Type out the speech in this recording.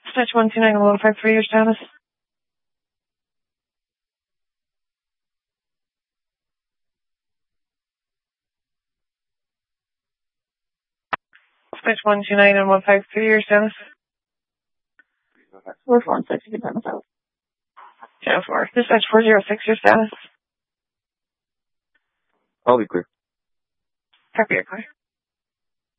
Stitch 129 and 153, your status. Stitch 129 and 153, your status. 446, you can turn this out. 10-4. Dispatch 406, your status. I'll be clear. Copy, you're clear.